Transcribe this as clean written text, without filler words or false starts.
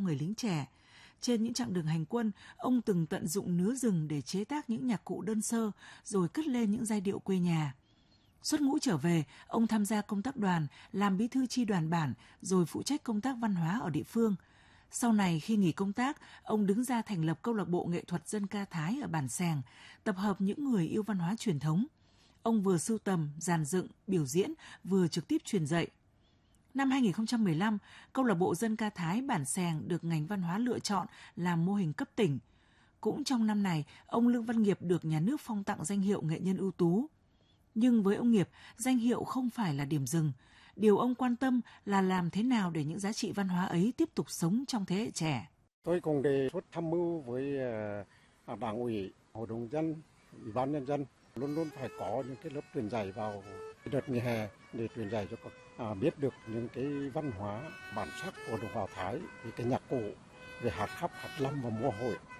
người lính trẻ. Trên những chặng đường hành quân, ông từng tận dụng nứa rừng để chế tác những nhạc cụ đơn sơ, rồi cất lên những giai điệu quê nhà. Xuất ngũ trở về, ông tham gia công tác đoàn, làm bí thư chi đoàn bản, rồi phụ trách công tác văn hóa ở địa phương. Sau này khi nghỉ công tác, ông đứng ra thành lập câu lạc bộ nghệ thuật dân ca Thái ở Bản Sèng, tập hợp những người yêu văn hóa truyền thống. Ông vừa sưu tầm, dàn dựng, biểu diễn, vừa trực tiếp truyền dạy. Năm 2015, câu lạc bộ dân ca Thái Bản Sèng được ngành văn hóa lựa chọn làm mô hình cấp tỉnh. Cũng trong năm này, ông Lương Văn Nghiệp được nhà nước phong tặng danh hiệu nghệ nhân ưu tú. Nhưng với ông Nghiệp, danh hiệu không phải là điểm dừng. Điều ông quan tâm là làm thế nào để những giá trị văn hóa ấy tiếp tục sống trong thế hệ trẻ. Tôi cùng đề xuất tham mưu với Đảng ủy, Hội đồng dân, Ủy ban nhân dân luôn luôn phải có những cái lớp truyền dạy vào đợt nghỉ hè để truyền dạy cho các biết được những cái văn hóa bản sắc của đồng bào Thái, về cái nhạc cụ, về hát khắp, hát lâm và múa hội.